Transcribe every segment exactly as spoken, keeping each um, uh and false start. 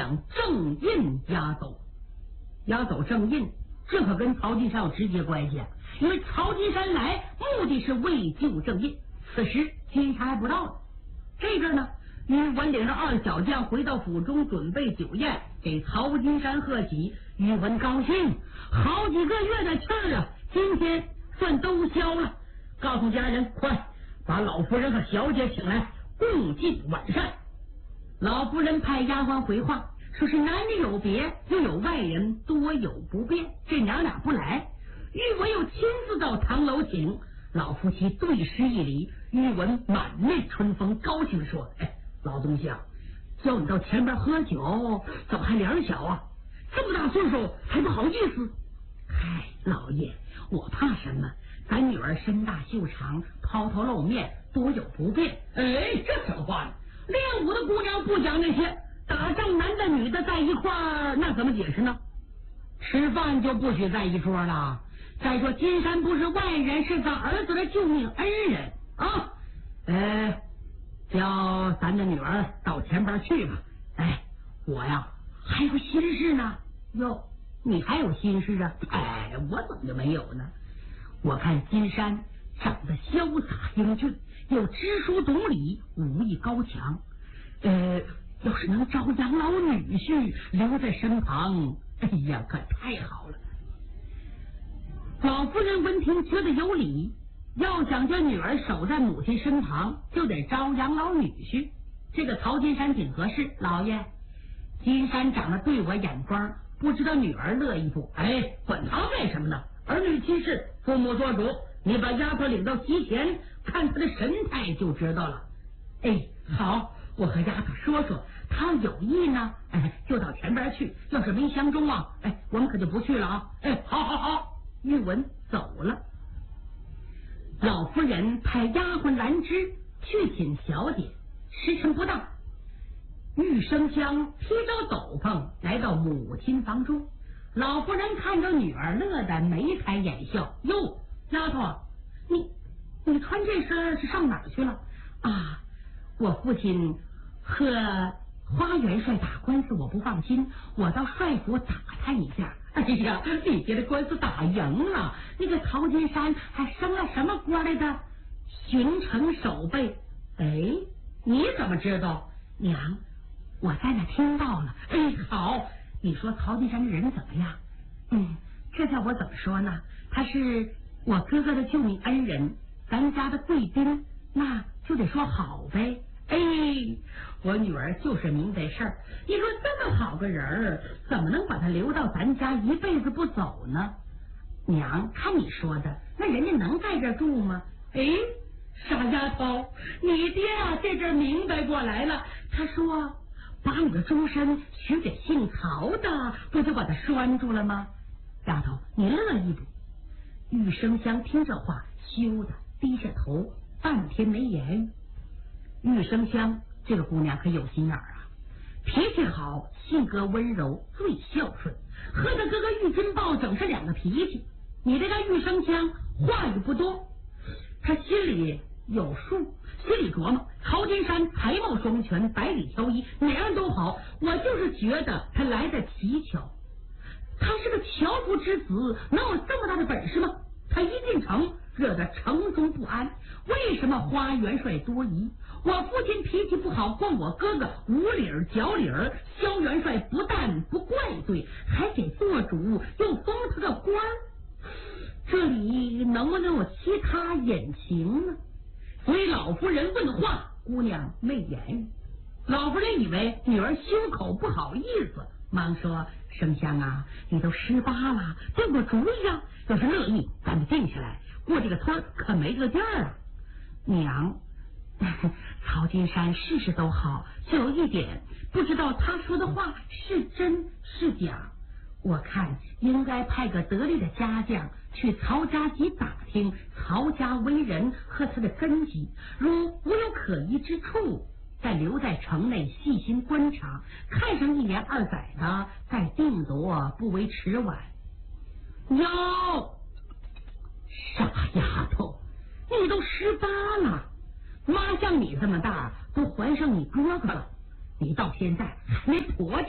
将郑印押走。押走郑印，这可跟曹金山有直接关系啊！因为曹金山来目的是为救郑印，此时金山还不知道呢。这个呢，宇文领着二小将回到府中，准备酒宴，给曹金山贺喜。宇文高兴，好几个月的气儿啊，今天算都消了。告诉家人，快把老夫人和小姐请来，共进晚膳。老夫人派丫鬟回话，说是男女有别，又有外人，多有不便，这娘俩不来。宇文又亲自到堂楼请，老夫妻对诗一礼。宇文满面春风，高兴地说：“哎，老东西啊，叫你到前边喝酒，怎么还脸小啊？这么大岁数还不好意思？嗨，老爷，我怕什么？咱女儿身大秀长，抛头露面，多有不便。哎，这什么话呢？练武的姑娘不讲那些，打仗男的女的在一块儿，那怎么解释呢？吃饭就不许在一桌了。再说金山不是外人，是咱儿子的救命恩人啊！呃，叫咱的女儿到前边去吧。哎，我呀还有心事呢。哟，你还有心事啊？哎，我怎么就没有呢？我看金山长得潇洒英俊，又知书懂礼，武艺高强。呃，要是能招养老女婿留在身旁，哎呀，可太好了。老夫人闻听觉得有理，要想叫女儿守在母亲身旁，就得招养老女婿。这个曹金山挺合适，老爷，金山长得对我眼光，不知道女儿乐意不？哎，管他为什么呢？儿女亲事，父母做主。你把丫头领到席前，看她的神态就知道了。哎，好，我和丫头说说，她有意呢，哎，就到前边去。要是没相中啊，哎，我们可就不去了啊。哎，好好好。玉文走了。老夫人派丫鬟兰芝去请小姐。时辰不到，玉生香披着斗篷来到母亲房中。老夫人看着女儿，乐得眉开眼笑。哟，丫头，你你穿这身是上哪儿去了啊？我父亲和花元帅打官司，我不放心，我到帅府打探一下。哎呀，你家的官司打赢了，那个曹金山还升了什么官来的？巡城守备。哎，你怎么知道？娘，我在那听到了。哎，好，你说曹金山的人怎么样？嗯，这叫我怎么说呢？他是我哥哥的救命恩人，咱家的贵宾，那就得说好呗。哎，我女儿就是明白事儿。你说这么好个人儿，怎么能把他留到咱家一辈子不走呢？娘，看你说的，那人家能在这住吗？哎，傻丫头，你爹啊这阵明白过来了，他说把你的终身许给姓曹的，不就把他拴住了吗？丫头，你乐意不？玉生香听这话，羞的低下头，半天没言语。玉生香这个姑娘可有心眼儿啊，脾气好，性格温柔，最孝顺，和他哥哥玉金豹整是两个脾气。你这个玉生香话语不多，他心里有数，心里琢磨曹金山才貌双全，百里挑一，哪样都好，我就是觉得他来的奇巧。他是个樵夫之子，能有这么大的本事吗？他一进城，惹得城中不安。为什么花元帅多疑？我父亲脾气不好，惯我哥哥无理儿脚理儿。萧元帅不但不怪罪，还给做主，又封他个官儿。这里能不能有其他隐情呢？所以老夫人问话，姑娘没言语。老夫人以为女儿羞口不好意思，忙说：“生香啊，你都十八了，定个主意啊！要是乐意，咱们定下来，过这个村可没个地儿啊。”娘，曹金山事事都好，就有一点不知道他说的话是真是假。我看应该派个得力的家将去曹家集打听曹家为人和他的根基，如无有可疑之处，再留在城内细心观察，看上一年二载的，再定夺，不为迟晚。哟，傻丫头，你都十八了，妈像你这么大都还上你哥哥了，你到现在还没婆家，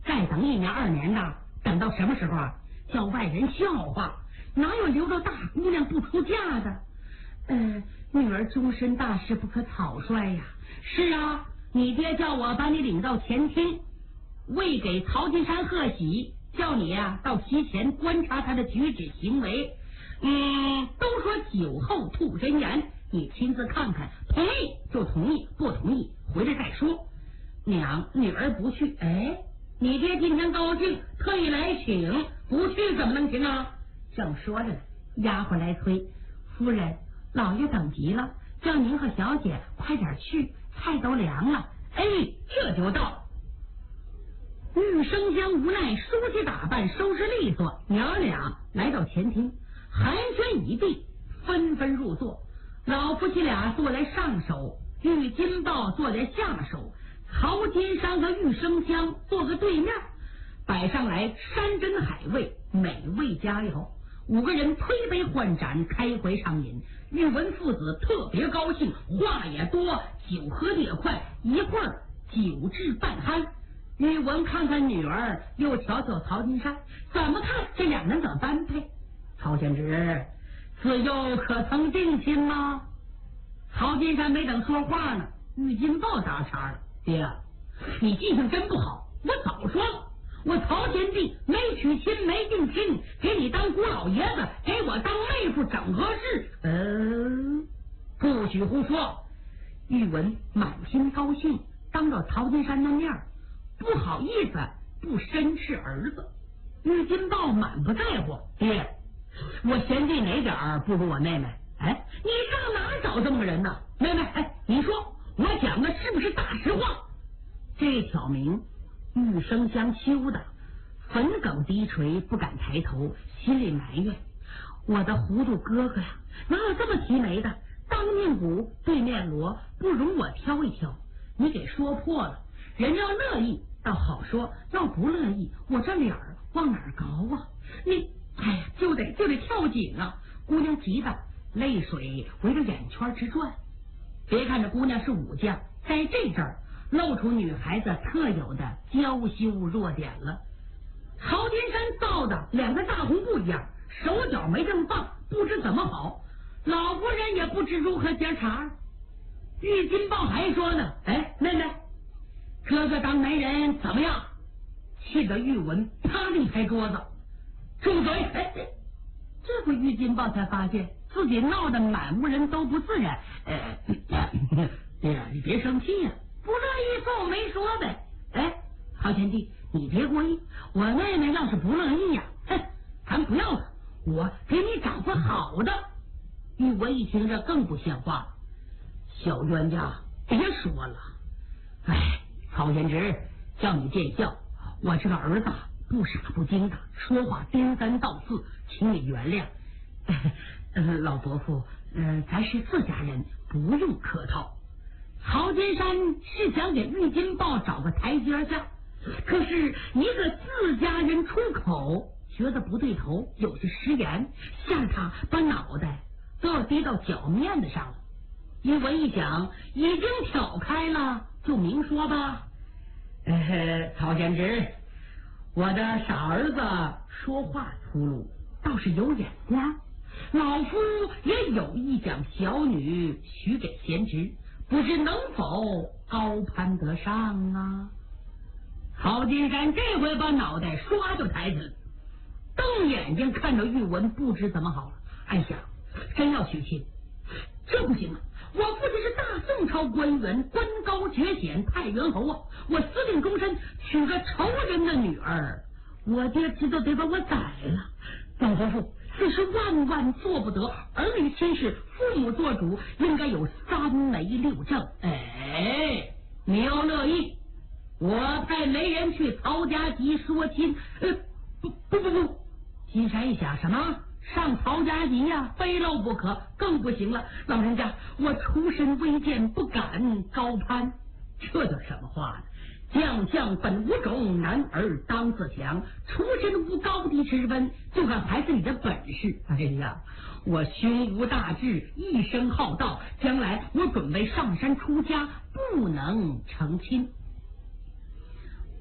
再等一年二年的，等到什么时候啊？叫外人笑话，哪有留着大姑娘不出嫁的？呃，女儿终身大事不可草率呀。是啊，你爹叫我把你领到前厅，为给曹金山贺喜，叫你呀、啊、到席前观察他的举止行为。嗯，都说酒后吐真言，你亲自看看，同意就同意，不同意回来再说。娘，女儿不去。哎，你爹今天高兴，特意来请，不去怎么能行啊？正说着呢，丫鬟来催，夫人，老爷等急了，叫您和小姐快点去，菜都凉了。哎，这就到。玉生香无奈梳洗打扮，收拾利索，娘俩来到前厅，寒暄一地，纷纷入座。老夫妻俩坐在上手，玉金豹坐在下手，曹金山和玉生香坐个对面，摆上来山珍海味，美味佳肴。五个人推杯换盏，开怀畅饮。玉文父子特别高兴，话也多，酒喝的也快，一会儿酒至半酣。玉文看看女儿，又瞧瞧曹金山，怎么看这两人怎般配？曹贤侄，自幼可曾定亲吗？曹金山没等说话呢，玉金豹搭茬了：爹，你记性真不好，我早说了，我曹贤弟没娶亲没定亲，给你当姑老爷子，给我当妹夫，整合适。嗯，不许胡说。玉文满心高兴，当着曹金山的面不好意思不申斥儿子。玉金豹满不在乎：爹，我贤弟哪点儿不如我妹妹？哎，你上哪找这么个人呢？妹妹，哎，你说我讲的是不是大实话？这挑明玉生香羞的粉梗低垂，不敢抬头，心里埋怨：我的糊涂哥哥呀，哪有这么提眉的？当面鼓对面锣，不容我挑一挑。你给说破了，人要乐意倒好说，要不乐意，我这脸儿往哪儿高啊？你哎呀，就得就得跳井啊！姑娘急的泪水围着眼圈直转。别看这姑娘是武将，在这阵儿露出女孩子特有的娇羞弱点了。曹金山造的两个大红布一样，手脚没这么放，不知怎么好。老夫人也不知如何接茬。玉金豹还说呢：哎，妹妹，哥哥当媒人怎么样？气得玉文啪的一拍桌子，住嘴！哎，这回玉金豹才发现自己闹得满屋人都不自然。呃，爹、呃，你别生气呀、啊，不乐意算我没说呗。哎，曹贤弟，你别过意，我妹妹要是不乐意呀、啊，哼，咱不要了，我给你找个好的。玉文一听这更不像话了，小冤家，别说了。哎，曹贤侄，叫你见笑，我这个儿子不傻不精的，说话颠三倒四，请你原谅。呃，老伯父，呃，咱是自家人，不用客套。曹金山是想给玉金豹找个台阶下，可是一个自家人出口，觉得不对头，有些失言，吓他把脑袋都要跌到脚面子上了。玉文一想，已经挑开了，就明说吧。呃，曹贤侄，我的傻儿子说话粗鲁，倒是有眼光。老夫也有意将小女许给贤侄，不知能否高攀得上啊？曹金山这回把脑袋唰就抬起来，瞪眼睛看着玉文，不知怎么好了。暗想，真要娶亲，这不行啊！我父亲是大宋朝官员，官高爵显，太原侯啊！我司令终身，娶个仇人的女儿，我爹知道得把我宰了。老伯父，此事万万做不得，儿女亲事，父母做主，应该有三媒六证。哎，你要乐意，我派媒人去曹家集说亲。呃，不不不不，金山一想，什么上曹家集呀、啊，非漏不可，更不行了。老人家，我出身微贱，不敢高攀。这叫什么话呢？将相本无种，男儿当自强。出身无高低之分，就看孩子你的本事。哎呀，我胸无大志，一生好道，将来我准备上山出家，不能成亲。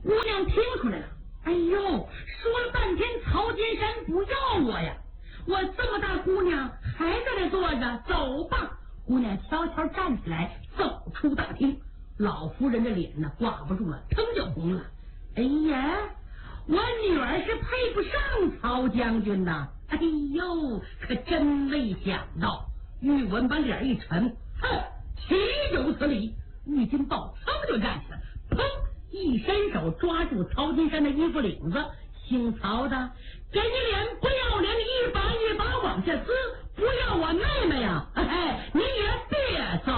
姑娘听出来了，哎呦，说了半天曹金山不要我呀，我这么大姑娘还在那坐着，走吧。姑娘悄悄站起来，走出大厅。老夫人的脸呢挂不住了，腾就红了。哎呀，我女儿是配不上曹将军呐！哎呦，可真没想到。玉文把脸一沉，哼，岂有此理！玉金豹噌就站起来，砰，一伸手抓住曹金山的衣服领子，姓曹的，给你脸不要脸，一把一把往下撕，不要我妹妹呀！哎，你也别走。